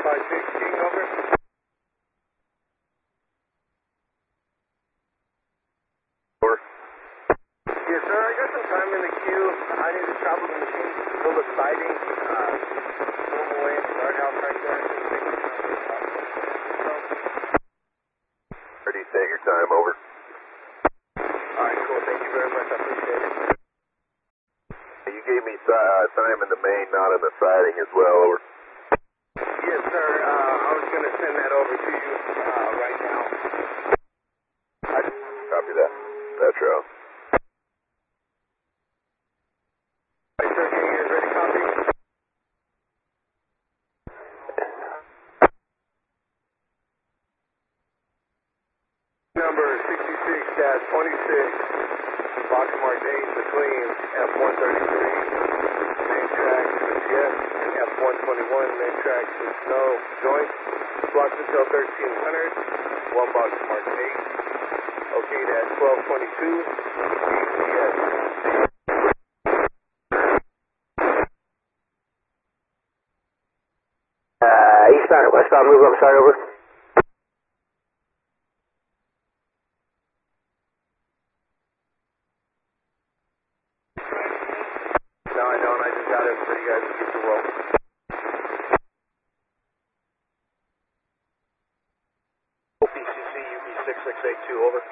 556, King, over. Over. Yes, sir, I got some time in the queue. I need to travel the machine to build a siding. Move away in the guardhouse right there. Ready to take your time, over. Alright, cool. Thank you very much. I appreciate it. You gave me time in the main, not in the siding as well, over. Yes, sir. I was going to send that over to you right now. Copy that. Metro. Alright, sir. Can you guys ready? Copy? Number 66-26. Box mark Dane between F-133, main track with yes, and F-121, main track with no joint. Block until 1300, one box mark 8. Okay, that's 1222, yes. Eastbound and westbound, move up, start over. No, I don't. I just got it for you guys to get to roll. OPCC UB6682, over.